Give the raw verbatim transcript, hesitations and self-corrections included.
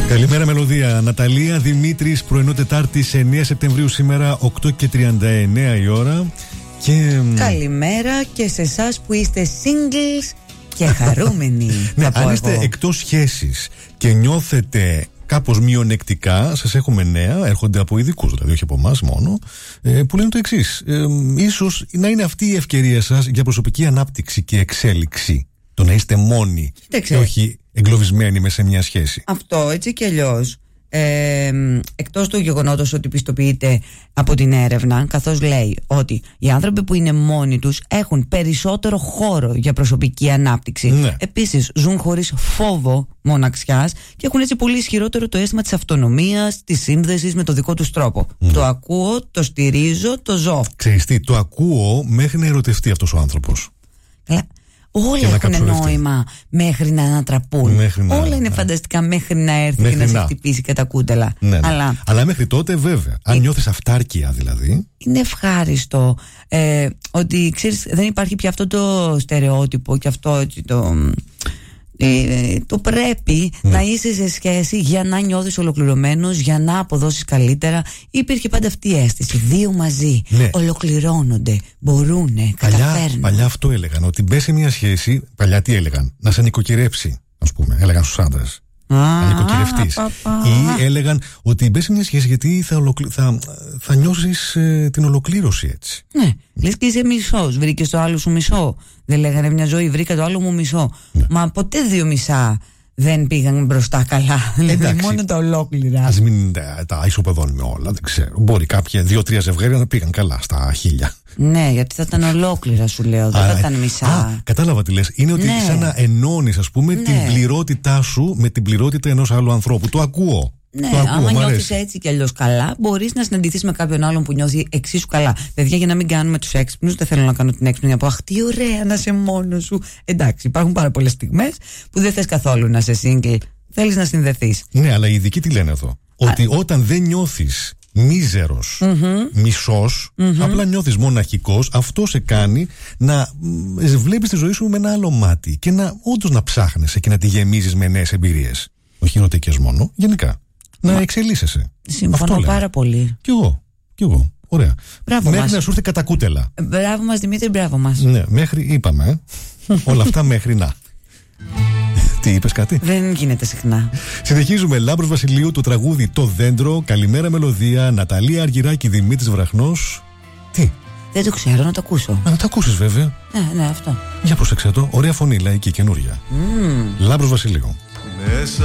Καλημέρα μελωδία. Ναταλία Δημήτρης, πρωινό Τετάρτη εννέα Σεπτεμβρίου σήμερα, οκτώ και τριάντα εννέα η ώρα. Και... καλημέρα και σε εσάς που είστε singles και χαρούμενοι. Ναι, αν είστε εγώ. εκτός σχέσης και νιώθετε κάπως μειονεκτικά, σας έχουμε νέα, έρχονται από ειδικούς, δηλαδή όχι από εμάς μόνο, ε, που λένε το εξής. Ε, ίσως να είναι αυτή η ευκαιρία σας για προσωπική ανάπτυξη και εξέλιξη. Το να είστε μόνοι και όχι εγκλωβισμένοι μέσα σε μια σχέση. Αυτό έτσι κι αλλιώς. Ε, εκτός του γεγονότος ότι πιστοποιείται από την έρευνα, καθώς λέει ότι οι άνθρωποι που είναι μόνοι τους έχουν περισσότερο χώρο για προσωπική ανάπτυξη. Ναι. Επίσης ζουν χωρίς φόβο μοναξιάς και έχουν έτσι πολύ ισχυρότερο το αίσθημα της αυτονομίας, της σύνδεσης με το δικό τους τρόπο. Ναι. Το ακούω, το στηρίζω, το ζω. Ξέρεις τι, το ακούω μέχρι να ερωτευτεί αυτός ο άνθρωπος. Καλά. Όλα έχουν νόημα μέχρι να ανατραπούν. Μέχρι να, Όλα είναι ναι. φανταστικά μέχρι να έρθει μέχρι και να, να. σε χτυπήσει κατά κούτελα. Ναι, ναι. Αλλά, Αλλά μέχρι τότε βέβαια, αν ε... νιώθεις αυτάρκεια δηλαδή. Είναι ευχάριστο ε, ότι ξέρεις, δεν υπάρχει πια αυτό το στερεότυπο και αυτό έτσι, το, ε, το πρέπει ναι. να είσαι σε σχέση για να νιώθεις ολοκληρωμένος, για να αποδώσεις καλύτερα. Υπήρχε πάντα αυτή η αίσθηση. Δύο μαζί ναι. ολοκληρώνονται, μπορούνε, παλιά, καταφέρνουν. Παλιά αυτό έλεγαν, ότι μπες σε μια σχέση. Παλιά τι έλεγαν, να σε νοικοκυρέψει, ας πούμε. Έλεγαν στους άντρες. Να νοικοκυρευτείς. Ή έλεγαν ότι μπες σε μια σχέση γιατί θα, ολοκλη... θα, θα νιώσεις ε, την ολοκλήρωση έτσι. Ναι, λες και είσαι μισός. Βρήκες το άλλο σου μισό. Δεν λέγανε μια ζωή, βρήκα το άλλο μου μισό. Ναι. Μα ποτέ δύο μισά δεν πήγαν μπροστά καλά. Δηλαδή μόνο τα ολόκληρα. Ας μην τα, τα ισοπεδώνουμε όλα, δεν ξέρω. Μπορεί κάποια δύο-τρία ζευγάρια να πήγαν καλά στα χίλια. Ναι, γιατί θα ήταν ολόκληρα, σου λέω. Δεν θα ήταν μισά. Α, κατάλαβα τι λες. Είναι ότι ναι. σαν να ενώνεις, ας πούμε, ναι. την πληρότητά σου με την πληρότητα ενός άλλου ανθρώπου. Το ακούω. Ναι, το ακούω, άμα νιώθεις νιώθεις έτσι κι αλλιώς καλά, μπορείς να συναντηθείς με κάποιον άλλον που νιώθει εξίσου καλά. Παιδιά, για να μην κάνουμε τους έξυπνους, δεν θέλω να κάνω την έξυπνη να πω αχ, τι ωραία να είσαι μόνος σου. Εντάξει, υπάρχουν πάρα πολλές στιγμές που δεν θες καθόλου να είσαι single. Θέλεις να συνδεθείς. Ναι, αλλά οι ειδικοί τι λένε εδώ. Ότι Α... όταν δεν νιώθεις μίζερος, mm-hmm. μισός, mm-hmm. απλά νιώθεις μοναχικός, αυτό σε κάνει να βλέπεις τη ζωή σου με ένα άλλο μάτι και να όντως να ψάχνεσαι και να τη γεμίζεις με νέες εμπειρίες. Όχι ερωτικές μόνο, γενικά. Να Μα... εξελίσσεσαι. Συμφωνώ πάρα πολύ. Κι εγώ. Κι εγώ. Ωραία. Μπράβο μέχρι μας. να σου έρθει κατά κούτελα. Μπράβο μας, Δημήτρη, μπράβο μας. Ναι, μέχρι είπαμε. Ε. Όλα αυτά μέχρι να. Τι είπες κάτι? Δεν γίνεται συχνά. Συνεχίζουμε. Λάμπρος Βασιλείου, το τραγούδι Το Δέντρο. Καλημέρα μελωδία. Ναταλία Αργυράκη, Δημήτρης Βραχνός. Τι? Δεν το ξέρω, να το ακούσω. Α, να το ακούσεις βέβαια. Ναι, ναι, αυτό. Για πρόσεξε το. Ωραία φωνή, λαϊκή, καινούρια. Mm. Λάμπρος Βασιλείου. Μέσα